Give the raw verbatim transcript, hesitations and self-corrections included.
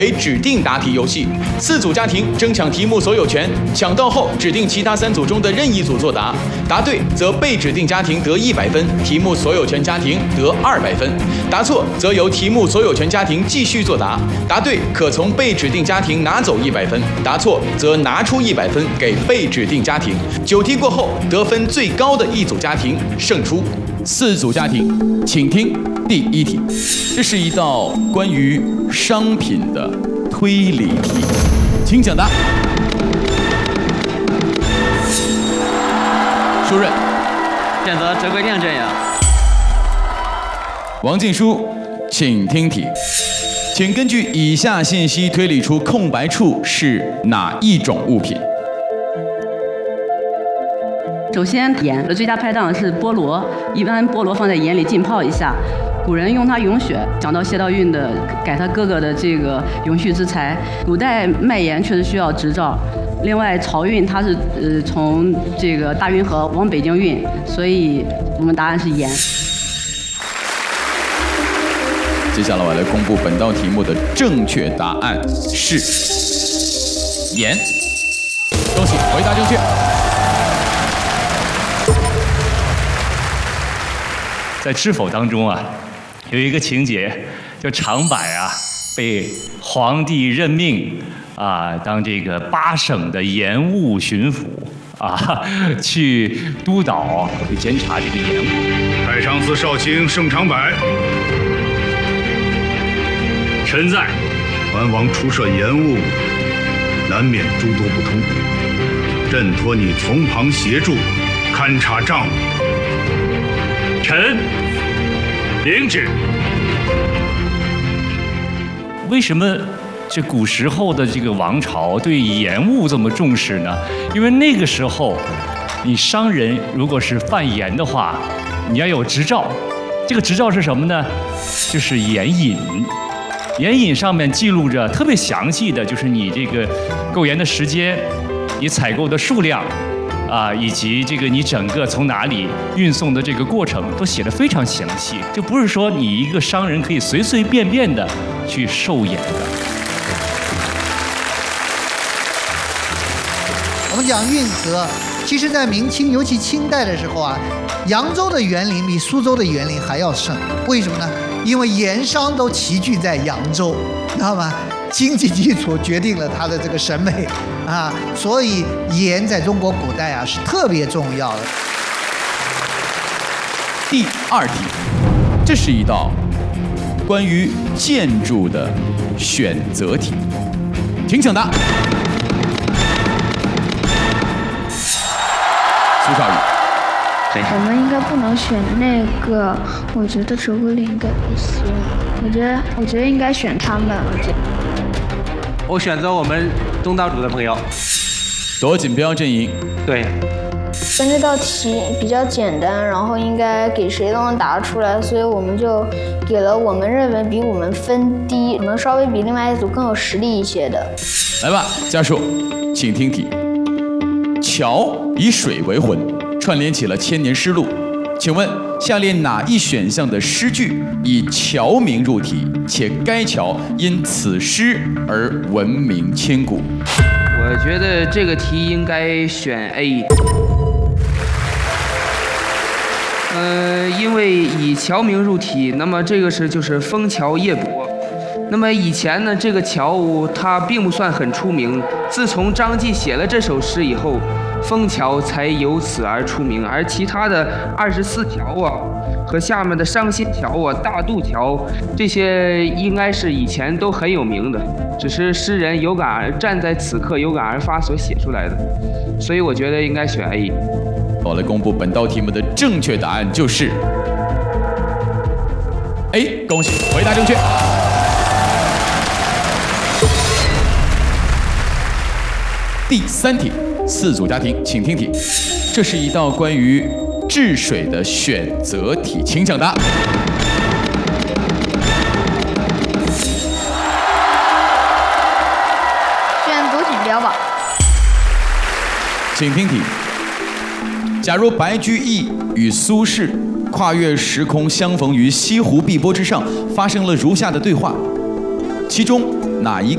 为指定答题游戏，四组家庭争抢题目所有权，抢到后指定其他三组中的任意组作答，答对则被指定家庭得一百分，题目所有权家庭得二百分，答错则由题目所有权家庭继续作答，答对可从被指定家庭拿走一百分，答错则拿出一百分给被指定家庭。九题过后，得分最高的一组家庭胜出。四组家庭，请听第一题，这是一道关于商品的推理题，请讲答。舒润， 选择折桂店阵营。 王静书，请听题，请根据以下信息推理出空白处是哪一种物品？ 首先，盐的最佳拍档是菠萝，一般菠萝放在盐里浸泡一下。古人用它咏雪，讲到谢道韫的改他哥哥的这个永续之才。古代卖盐确实需要执照。另外，漕运它是呃从这个大运河往北京运，所以我们答案是盐。 接下来我来公布本道题目的正确答案是盐。恭喜，回答正确。 在《知否》当中啊，有一个情节，就长柏啊被皇帝任命啊当这个八省的盐务巡抚啊，去督导去监察这个盐务。 太上寺少卿盛长柏，臣在。藩王出设盐务，难免诸多不通，朕托你从旁协助，勘察账务。 臣领旨。为什么这古时候的这个王朝对盐务这么重视呢？因为那个时候，你商人如果是贩盐的话，你要有执照。这个执照是什么呢？就是盐引。盐引上面记录着特别详细的，就是你这个购盐的时间，你采购的数量。啊，以及这个你整个从哪里运送的这个过程都写得非常详细，就不是说你一个商人可以随随便便的去售盐的。 我们讲运河，其实在明清，尤其清代的时候啊，扬州的园林比苏州的园林还要盛。为什么呢？因为盐商都齐聚在扬州，知道吗？经济基础决定了它的这个审美啊，所以盐在中国古代啊是特别重要的。 第二题，这是一道关于建筑的选择题，请抢答。苏少宇， 我们应该不能选那个，我觉得折桂林应该不行，我觉得我觉得应该选他们，我觉得。 我选择我们东道主的朋友， 夺锦标阵营。 对， 但这道题比较简单，然后应该给谁都能答出来，所以我们就给了我们认为比我们分低，可能稍微比另外一组更有实力一些的。 来吧，家属，请听题。桥以水为魂，串联起了千年诗路。请问下列哪一选项的诗句以桥名入题，且该桥因此诗而闻名千古？ 我觉得这个题应该选 A。呃，因为以桥名入题，那么这个是就是枫桥夜泊。那么以前呢，这个桥它并不算很出名。自从张继写了这首诗以后，枫桥才由此而出名。而其他的二十四桥啊，和下面的伤心桥啊、大渡桥，这些应该是以前都很有名的，只是诗人有感而站在此刻有感而发所写出来的。所以我觉得应该选 A。 我来公布本道题目的正确答案就是 A， 恭喜，回答正确。第三题，四组家庭，请听题，这是一道关于治水的选择题，请抢答。 选夺锦标吧。 请听题。假如白居易与苏轼跨越时空相逢于西湖碧波之上，发生了如下的对话，其中哪一